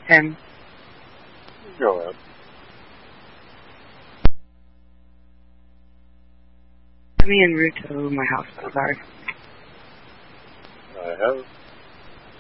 him. Go ahead. Me en route to my house, sorry. I have.